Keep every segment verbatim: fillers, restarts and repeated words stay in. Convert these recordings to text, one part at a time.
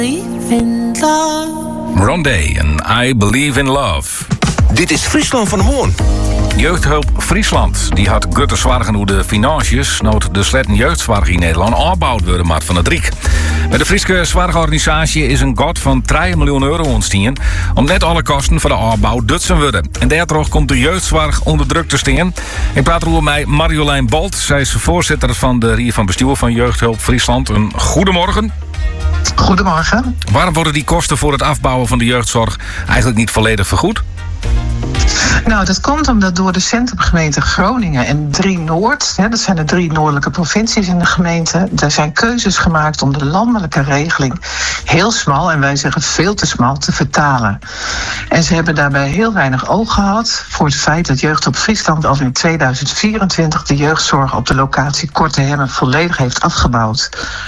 Rondé en I Believe in Love. Dit is Friesland van Hoorn. Jeugdhulp Friesland die had gutte zwargen hoe de financiën nood de sletten jeugdzorg in Nederland opbouwd worden maar van het Riek. Bij de Friese zwargorganisatie is een god van drie miljoen euro ontstien om net alle kosten voor de opbouw dutsen worden. En daardoor komt de jeugdzorg onder druk te staan. Ik praat erover met Marjolein Bolt. Zij is voorzitter van de Rier van Bestuur van Jeugdhulp Friesland. Een goedemorgen. Goedemorgen. Waarom worden die kosten voor het afbouwen van de jeugdzorg eigenlijk niet volledig vergoed? Nou, dat komt omdat door de centrumgemeente Groningen en drie Noord, hè, dat zijn de drie noordelijke provincies in de gemeente, er zijn keuzes gemaakt om de landelijke regeling heel smal, en wij zeggen veel te smal, te vertalen. En ze hebben daarbij heel weinig oog gehad voor het feit dat Jeugdhulp Friesland al in tweeduizend vierentwintig de jeugdzorg op de locatie Korte Hemmen volledig heeft afgebouwd.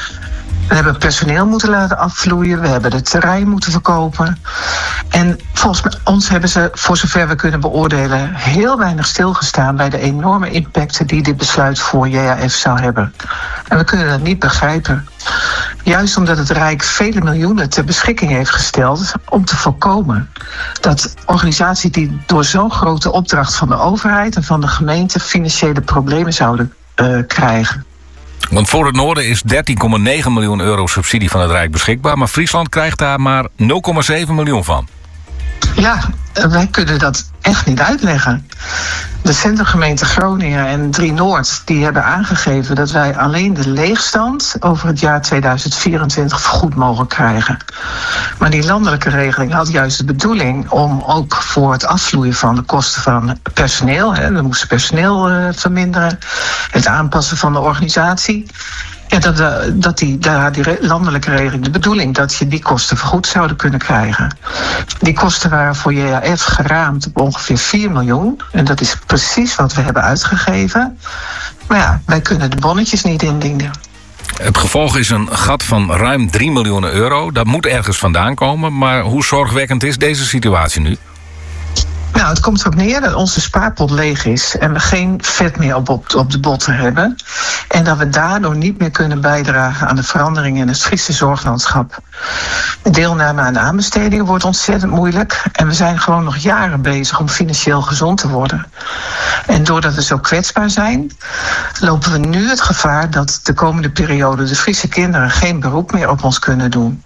We hebben personeel moeten laten afvloeien. We hebben het terrein moeten verkopen. En volgens ons hebben ze, voor zover we kunnen beoordelen, heel weinig stilgestaan bij de enorme impacten die dit besluit voor J H F zou hebben. En we kunnen dat niet begrijpen. Juist omdat het Rijk vele miljoenen ter beschikking heeft gesteld om te voorkomen dat organisaties die door zo'n grote opdracht van de overheid en van de gemeente financiële problemen zouden uh, krijgen. Want voor het noorden is dertien komma negen miljoen euro subsidie van het Rijk beschikbaar, maar Friesland krijgt daar maar nul komma zeven miljoen van. Ja, wij kunnen dat echt niet uitleggen. De centrumgemeente Groningen en drie Noord die hebben aangegeven dat wij alleen de leegstand over het jaar tweeduizend vierentwintig vergoed mogen krijgen. Maar die landelijke regeling had juist de bedoeling om ook voor het afvloeien van de kosten van personeel, hè, we moesten personeel uh, verminderen, het aanpassen van de organisatie. Ja, dat, uh, dat die, daar die re- landelijke regeling de bedoeling dat je die kosten vergoed zouden kunnen krijgen. Die kosten waren voor J H F geraamd op ongeveer vier miljoen. En dat is precies wat we hebben uitgegeven. Maar ja, wij kunnen de bonnetjes niet indienen. Het gevolg is een gat van ruim drie miljoen euro. Dat moet ergens vandaan komen. Maar hoe zorgwekkend is deze situatie nu? Nou, het komt erop neer dat onze spaarpot leeg is en we geen vet meer op, op, op de botten hebben. En dat we daardoor niet meer kunnen bijdragen aan de verandering in het Friese zorglandschap. De deelname aan aanbestedingen wordt ontzettend moeilijk. En we zijn gewoon nog jaren bezig om financieel gezond te worden. En doordat we zo kwetsbaar zijn, lopen we nu het gevaar dat de komende periode de Friese kinderen geen beroep meer op ons kunnen doen.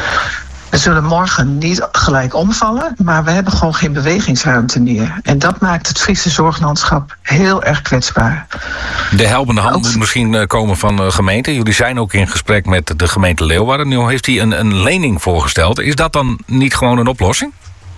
We zullen morgen niet gelijk omvallen, maar we hebben gewoon geen bewegingsruimte meer. En dat maakt het Friese zorglandschap heel erg kwetsbaar. De helpende hand moet misschien komen van de gemeente. Jullie zijn ook in gesprek met de gemeente Leeuwarden. Nu heeft hij een, een lening voorgesteld. Is dat dan niet gewoon een oplossing?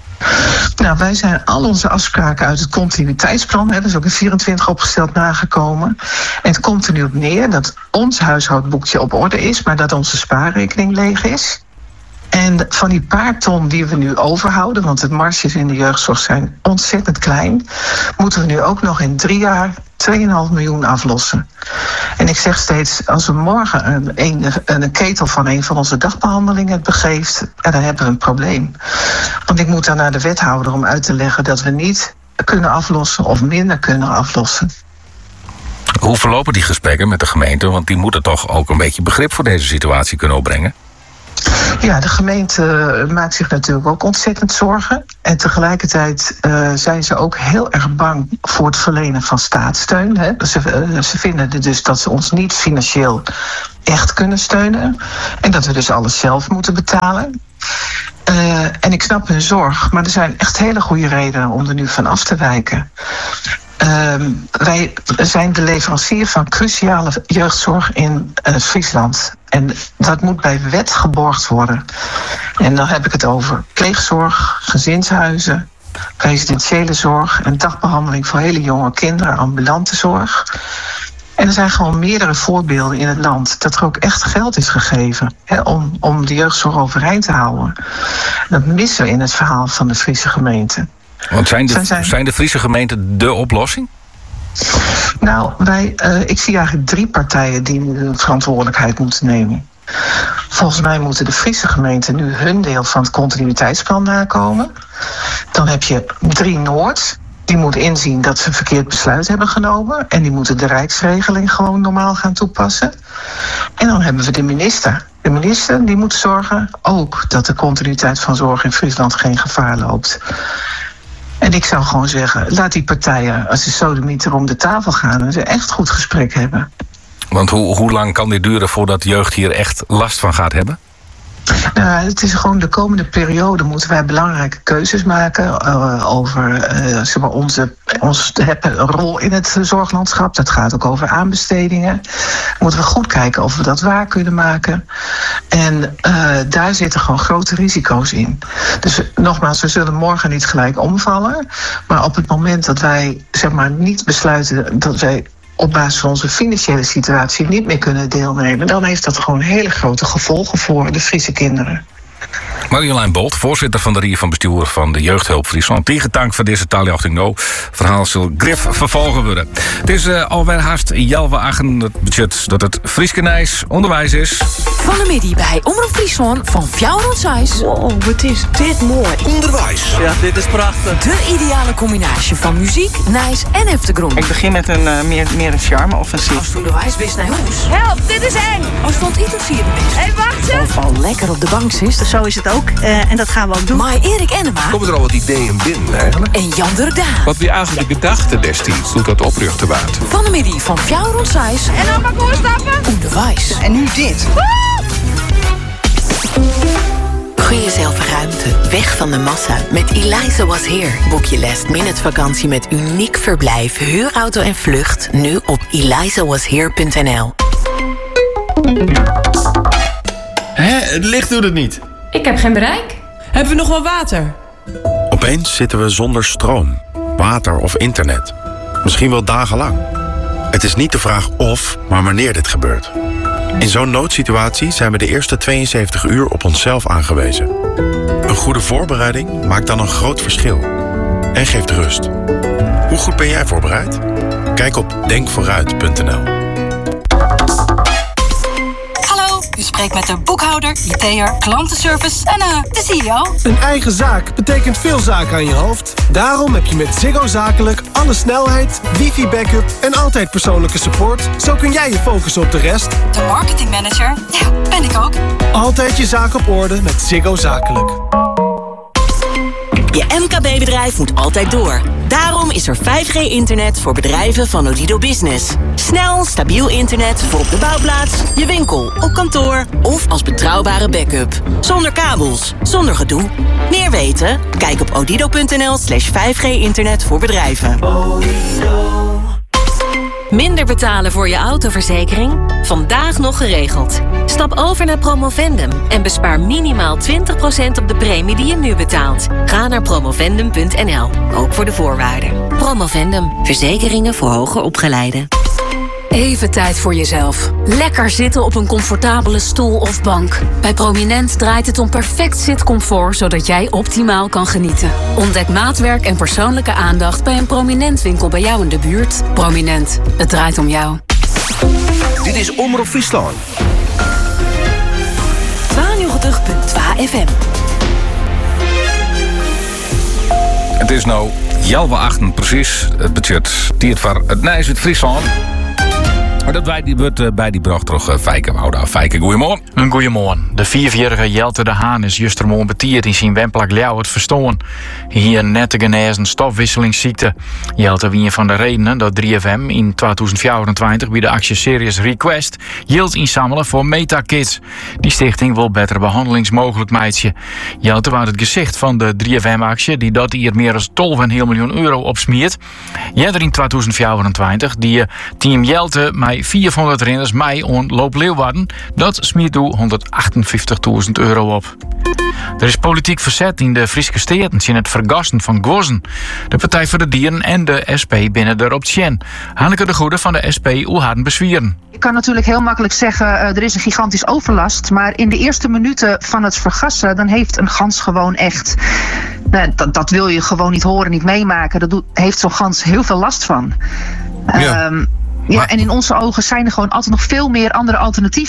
Nou, wij zijn al onze afspraken uit het continuïteitsplan, hè, dat is ook in vierentwintig opgesteld, nagekomen. En het komt er nu op neer dat ons huishoudboekje op orde is, maar dat onze spaarrekening leeg is. En van die paar ton die we nu overhouden, want de marges in de jeugdzorg zijn ontzettend klein, moeten we nu ook nog in drie jaar twee komma vijf miljoen aflossen. En ik zeg steeds, als we morgen een, een, een ketel van een van onze dagbehandelingen het begeeft, ja, dan hebben we een probleem. Want ik moet dan naar de wethouder om uit te leggen dat we niet kunnen aflossen of minder kunnen aflossen. Hoe verlopen die gesprekken met de gemeente? Want die moeten toch ook een beetje begrip voor deze situatie kunnen opbrengen? Ja, de gemeente maakt zich natuurlijk ook ontzettend zorgen. En tegelijkertijd uh, zijn ze ook heel erg bang voor het verlenen van staatssteun. Hè. Ze, uh, ze vinden dus dat ze ons niet financieel echt kunnen steunen. En dat we dus alles zelf moeten betalen. Uh, en ik snap hun zorg, maar er zijn echt hele goede redenen om er nu van af te wijken. Uh, wij zijn de leverancier van cruciale jeugdzorg in uh, Friesland. En dat moet bij wet geborgd worden. En dan heb ik het over pleegzorg, gezinshuizen, residentiële zorg en dagbehandeling voor hele jonge kinderen, ambulante zorg. En er zijn gewoon meerdere voorbeelden in het land dat er ook echt geld is gegeven, hè, om, om de jeugdzorg overeind te houden. Dat missen we in het verhaal van de Friese gemeente. Want zijn de, zijn... zijn de Friese gemeenten de oplossing? Nou, wij, uh, ik zie eigenlijk drie partijen die de verantwoordelijkheid moeten nemen. Volgens mij moeten de Friese gemeenten nu hun deel van het continuïteitsplan nakomen. Dan heb je drie Noord. Die moeten inzien dat ze een verkeerd besluit hebben genomen. En die moeten de rijksregeling gewoon normaal gaan toepassen. En dan hebben we de minister. De minister die moet zorgen ook dat de continuïteit van zorg in Friesland geen gevaar loopt. En ik zou gewoon zeggen, laat die partijen als de sodemieter om de tafel gaan en ze echt goed gesprek hebben. Want hoe, hoe lang kan dit duren voordat de jeugd hier echt last van gaat hebben? Nou, het is gewoon de komende periode moeten wij belangrijke keuzes maken uh, over uh, zeg maar onze, onze rol in het zorglandschap. Dat gaat ook over aanbestedingen. Moeten we goed kijken of we dat waar kunnen maken. En uh, daar zitten gewoon grote risico's in. Dus nogmaals, we zullen morgen niet gelijk omvallen. Maar op het moment dat wij zeg maar niet besluiten dat wij op basis van onze financiële situatie niet meer kunnen deelnemen, dan heeft dat gewoon hele grote gevolgen voor de Friese kinderen. Marjolein Bolt, voorzitter van de Rie van Bestuur van de Jeugdhulp Friesland. Tegendank voor deze taaljochting no. Verhaal zal grif vervolgen worden. Het is uh, alweer haast Jelwe achten. Het budget dat het Frieskenijs onderwijs is. Van de middag bij Omroep Friesland van Fjouwer tot Zeist. Wow, wat is dit mooi. Onderwijs. Ja, dit is prachtig. De ideale combinatie van muziek, nice en achtergrond. Ik begin met een uh, meer, meer een charme-offensief. Als toen de wijsbis naar huis. Help, dit is eng. Als stond Ito vierde best. Hé, hey, wacht eens. Of al lekker op de bank zit. Zo is het ook. Uh, en dat gaan we ook doen. Maar Erik Ennema. Komen er al wat ideeën binnen eigenlijk? En Jan Durdaan. Wat wie eigenlijk de gedachte destijds doet dat opruchten waard. Van de middag van Fjouwer tot Zeist. En dan maar voorstappen. Onderwijs. En nu dit. Gun jezelf ruimte, weg van de massa. Met Eliza Was Here boek je last minute vakantie met uniek verblijf, huurauto en vlucht. Nu op eliza was here punt n l. Hé, het licht doet het niet. Ik heb geen bereik. Hebben we nog wel water? Opeens zitten we zonder stroom, water of internet. Misschien wel dagenlang. Het is niet de vraag of, maar wanneer dit gebeurt. In zo'n noodsituatie zijn we de eerste tweeënzeventig uur op onszelf aangewezen. Een goede voorbereiding maakt dan een groot verschil. En geeft rust. Hoe goed ben jij voorbereid? Kijk op denk vooruit punt n l. Hallo, u spreekt met de boekhouder, I T'er, klantenservice en uh, de C E O. Een eigen zaak betekent veel zaken aan je hoofd. Daarom heb je met Ziggo Zakelijk alle snelheid, wifi-backup en altijd persoonlijke support. Zo kun jij je focussen op de rest. De marketingmanager, ja, ben ik ook. Altijd je zaak op orde met Ziggo Zakelijk. Je M K B-bedrijf moet altijd door. Daarom is er vijf G internet voor bedrijven van Odido Business. Snel, stabiel internet voor op de bouwplaats, je winkel, op kantoor of als betrouwbare backup. Zonder kabels, zonder gedoe. Meer weten? Kijk op odido punt n l slash vijf G internet voor bedrijven. Minder betalen voor je autoverzekering? Vandaag nog geregeld. Stap over naar Promovendum en bespaar minimaal twintig procent op de premie die je nu betaalt. Ga naar promovendum punt n l, ook voor de voorwaarden. Promovendum, verzekeringen voor hoger opgeleiden. Even tijd voor jezelf. Lekker zitten op een comfortabele stoel of bank. Bij Prominent draait het om perfect zitcomfort, zodat jij optimaal kan genieten. Ontdek maatwerk en persoonlijke aandacht bij een Prominent winkel bij jou in de buurt. Prominent, het draait om jou. Dit is Omroep Friesland. tweeënnegentig punt twee F M. Het is nou Jelwe achten precies. Het budget tiert voor het Nijs uit Friesland. Maar dat wij die wordt bij die bracht toch uh, Fijke houden. Fijke, goeiemorgen. Een goeiemorgen. De vierjarige Jelte de Haan is justermoorgen betierd in zijn wemplak Ljouwert verstoorn. Hier net te genezen stofwisselingsziekte. Jelte wie een van de redenen dat drie F M in tweeduizend vierentwintig bij de actie Serious Request geld inzamelen voor MetaKids. Die stichting wil betere behandelingsmogelijk meidje. Jelte was het gezicht van de drie F M-actie die dat hier meer dan twaalf komma vijf miljoen euro opsmiert. Jij er in tweeduizend vierentwintig die team Jelte met vierhonderd renners mei on Loop Leeuwarden, dat smiert u honderdachtenvijftigduizend euro op. Er is politiek verzet in de Friese steden in het vergassen van Gozen. De Partij voor de Dieren en de S P binnen de optie. Hanneke de Goede van de S P hoe harden bezwieren. Je kan natuurlijk heel makkelijk zeggen, uh, er is een gigantisch overlast. Maar in de eerste minuten van het vergassen, dan heeft een gans gewoon echt... Nou, dat, dat wil je gewoon niet horen, niet meemaken. Daar doet, heeft zo'n gans heel veel last van. Ja. Um, Ja, en in onze ogen zijn er gewoon altijd nog veel meer andere alternatieven.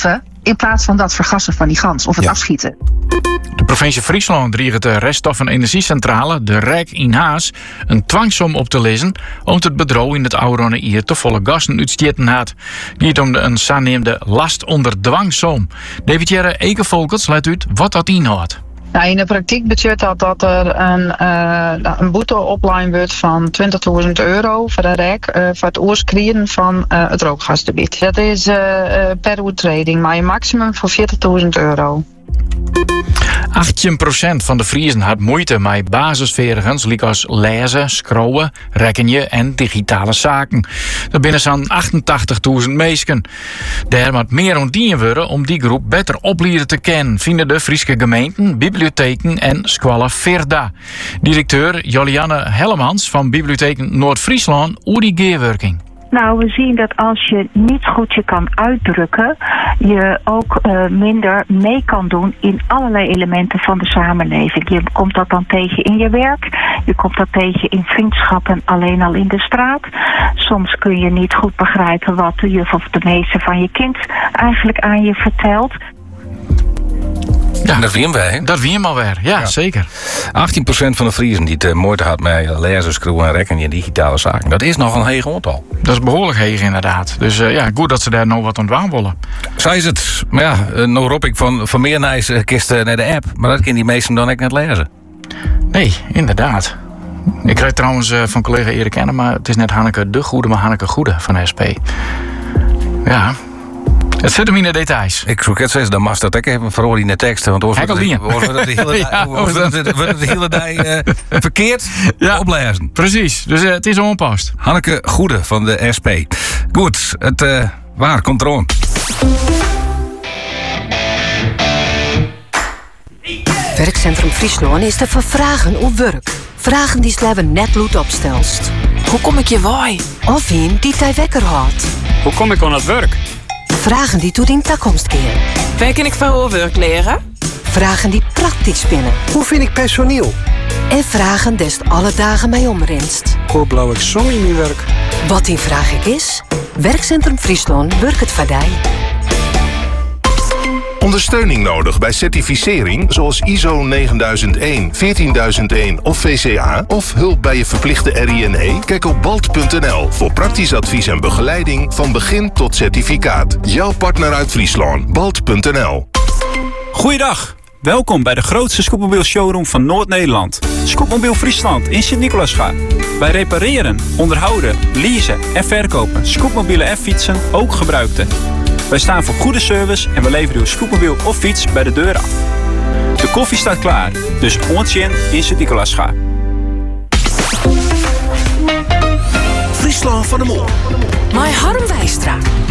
in plaats van dat vergassen van die gans of het Ja. afschieten. De provincie Friesland dreigt de reststoffen energiecentrale, de R E C in Haas, een dwangsom op te lezen omdat het bedrijf in het oude hier te volle gassen uitstoten had. Niet om de een zaneemde last onder dwangsom. David-Jerre Ekevolkels let uit wat dat inhoudt. Nou, in de praktijk betekent dat dat er een, uh, een boete opline wordt van twintigduizend euro voor de R E C uh, voor het oorskreden van uh, het rookgasgebied. Dat is uh, uh, per overtreding, maar een maximum van veertigduizend euro. achttien procent van de Friezen had moeite met basisvaardigheden, zoals als lezen, scrollen, rekenen en digitale zaken. Dat binnen zo'n achtentachtigduizend mensen. Daar moet meer aan dienen worden om die groep beter opleiden te kennen, vinden de Friese gemeenten, bibliotheken en Squalla Verda. Directeur Jolianne Hellemans van Bibliotheken Noord-Friesland over die gearworking. Nou, we zien dat als je niet goed je kan uitdrukken, je ook uh, minder mee kan doen in allerlei elementen van de samenleving. Je komt dat dan tegen in je werk, je komt dat tegen in vriendschappen alleen al in de straat. Soms kun je niet goed begrijpen wat de juf of de meester van je kind eigenlijk aan je vertelt. Ja, dat wiem wij. Dat wiem alweer, ja, ja. Zeker. achttien procent van de Friesen die het moeite had met lezen, scrollen en rekenen en digitale zaken. Dat is nog een heeg aantal. Dat is behoorlijk heeg inderdaad. Dus uh, ja, goed dat ze daar nog wat aan doen willen. Zij is het. Maar ja, uh, nou roep ik van, van meer nijs uh, kist uh, naar de app. Maar dat kunnen die meesten dan ook net lezen. Nee, inderdaad. Ik kreeg trouwens uh, van collega Erik kennen, maar het is net Hanneke de Goede, maar Hanneke Goede van S P. Ja. Het zit hem in de details. Ik zoek het steeds, dan mag dat ook even vooral in de teksten. Want anders wordt het de hele dag, wordt het de hele dag uh, verkeerd ja, oplezen. Precies, dus uh, het is onpast. Hanneke Goede van de S P. Goed, het uh, waar komt er aan. Werkcentrum Friesland is te vervragen op werk. Vragen die sleven net lood opstelst. Hoe kom ik je waai? Of een die tij wekker houdt. Hoe kom ik aan het werk? Vragen die tot in toekomst keren. Waar kan ik van werk leren? Vragen die praktisch spinnen. Hoe vind ik personeel? En vragen des alle dagen mij omrenst. Hoe blauw ik zon in mijn werk? Wat die vraag ik is? Werkcentrum Friesland werkt het voor die. Ondersteuning nodig bij certificering zoals I S O negenduizend één, veertienduizend één of V C A? Of hulp bij je verplichte R I N E? Kijk op balt punt n l voor praktisch advies en begeleiding van begin tot certificaat. Jouw partner uit Friesland. balt punt n l. Goeiedag. Welkom bij de grootste scootmobiel showroom van Noord-Nederland. Scootmobiel Friesland in Sint-Nicolaasga. Wij repareren, onderhouden, leasen en verkopen scootmobielen en fietsen, ook gebruikte. Wij staan voor goede service en we leveren uw scootmobiel of fiets bij de deur af. De koffie staat klaar, dus ontje in Sint-Nicolaasga. Friesland van de Mol. My Harm Wijstra.